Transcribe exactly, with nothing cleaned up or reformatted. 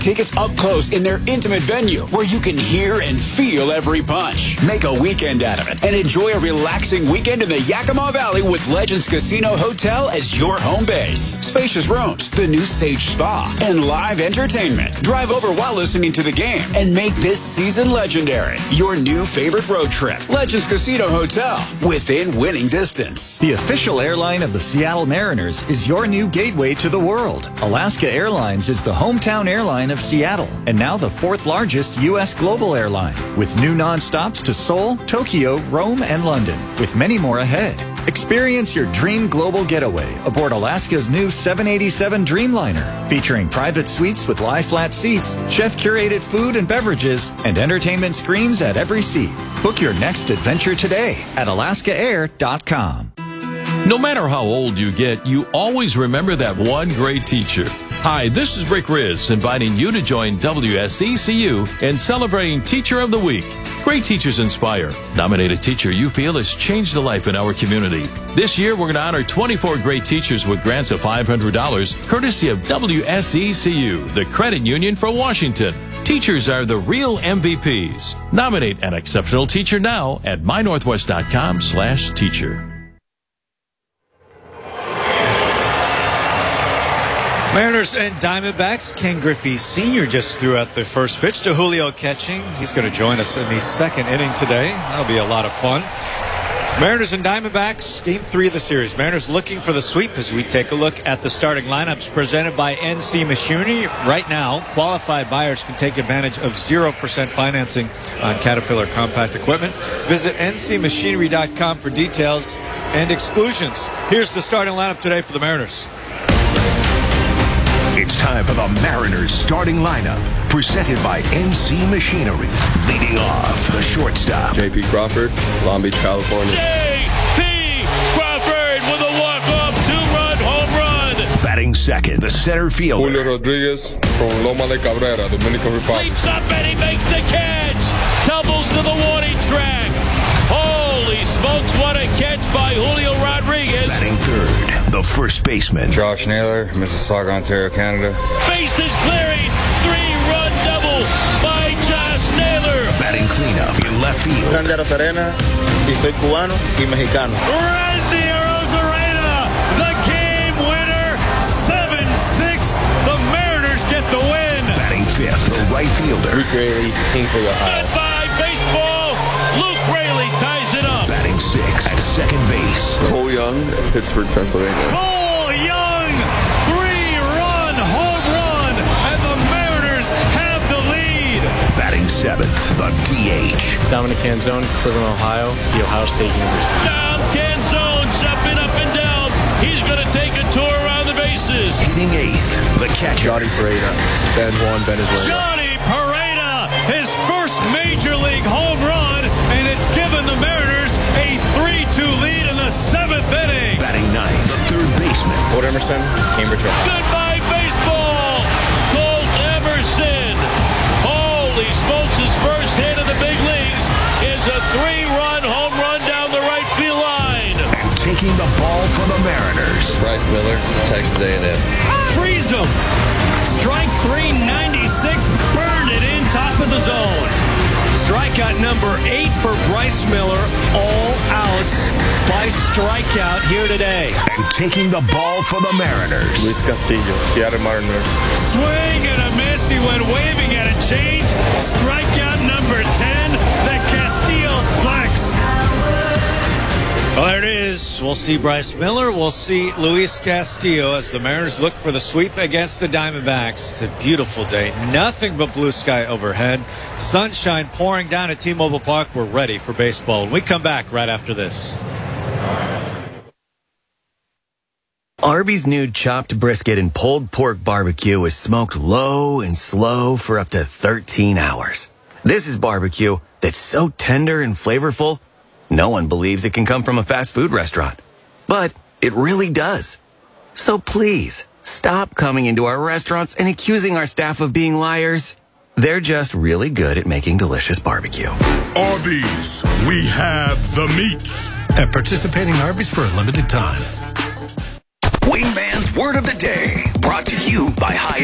Tickets up close in their intimate venue where you can hear and feel every punch. Make a weekend out of it and enjoy a relaxing weekend in the Yakima Valley with Legends Casino Hotel as your home base. Spacious rooms, the new Sage Spa, and live entertainment. Drive over while listening to the game and make this season legendary. Your new favorite road trip. Legends Casino Hotel, within winning distance. The official airline of the Seattle Mariners is your new gateway to the world. Alaska Airlines is the hometown airline of Seattle, and now the fourth largest U S global airline, with new nonstops to Seoul, Tokyo, Rome, and London, with many more ahead. Experience your dream global getaway aboard Alaska's new seven eighty-seven Dreamliner, featuring private suites with lie-flat seats, chef-curated food and beverages, and entertainment screens at every seat. Book your next adventure today at alaska air dot com. No matter how old you get, you always remember that one great teacher. Hi, this is Rick Riz, inviting you to join W S E C U in celebrating Teacher of the Week. Great teachers inspire. Nominate a teacher you feel has changed a life in our community. This year, we're going to honor twenty-four great teachers with grants of five hundred dollars, courtesy of W S E C U, the credit union for Washington. Teachers are the real M V Ps. Nominate an exceptional teacher now at my northwest dot com slash teacher. Mariners and Diamondbacks. Ken Griffey Senior just threw out the first pitch to Julio catching. He's going to join us in the second inning today. That'll be a lot of fun. Mariners and Diamondbacks, game three of the series. Mariners looking for the sweep as we take a look at the starting lineups presented by N C Machinery. Right now, qualified buyers can take advantage of zero percent financing on Caterpillar compact equipment. Visit N C machinery dot com for details and exclusions. Here's the starting lineup today for the Mariners. It's time for the Mariners starting lineup, presented by N C Machinery. Leading off, the shortstop, J P Crawford, Long Beach, California. J P Crawford with a walk-off two-run home run. Batting second, the center fielder, Julio Rodriguez from Loma de Cabrera, Dominican Republic. Leaps up and he makes the catch. Tumbles to the warning track. Holy smokes, what a catch by Julio Rodriguez. Batting third, the first baseman, Josh Naylor, Mississauga, Ontario, Canada. Bases clearing. Three-run double by Josh Naylor. Batting cleanup in left field, Randy Arozarena, y soy cubano y mexicano. Randy Arozarena, the game winner, seven six. The Mariners get the win. batting fifth, the right fielder, Luke Raley, Kingsley, Ohio. Goodbye, baseball. Luke Raley ties it up. batting sixth, at second base, Cole Young, Pittsburgh, Pennsylvania. Cole Young, three-run home run, and the Mariners have the lead. batting seventh, the D H, Dominic Canzone, Cleveland, Ohio, The Ohio State University. Dom Canzone jumping up and down. He's going to take a tour around the bases. hitting eighth, the catcher, Johnny Pereira, San Juan, Venezuela. Johnny Pereira, his first major league home run, and it's given the Mariners a three two lead in the seventh inning. batting ninth, the third baseman, Colt Emerson, Cambridge, Ohio. Goodbye, baseball. Colt Emerson. Holy smokes, his first hit of the big leagues is a three-run home run down the right field line. and taking the ball for the Mariners, Bryce Miller, Texas A and M. Freeze him. Strike three ninety-six, burned it in top of the zone. Strikeout number eight for Bryce Miller. All outs by strikeout here today. and taking the ball for the Mariners, Luis Castillo, Seattle Mariners. Swing and a miss. He went waving at a change. Strikeout number ten, the Castillo flex. Well, there it is. We'll see Bryce Miller. We'll see Luis Castillo as the Mariners look for the sweep against the Diamondbacks. It's a beautiful day. Nothing but blue sky overhead. Sunshine pouring down at T-Mobile Park. We're ready for baseball. When we come back right after this. Arby's new chopped brisket and pulled pork barbecue is smoked low and slow for up to thirteen hours. This is barbecue that's so tender and flavorful, no one believes it can come from a fast food restaurant. But it really does. So please, stop coming into our restaurants and accusing our staff of being liars. They're just really good at making delicious barbecue. Arby's, we have the meats. At participating Arby's for a limited time. Wingman's Word of the Day, brought to you by High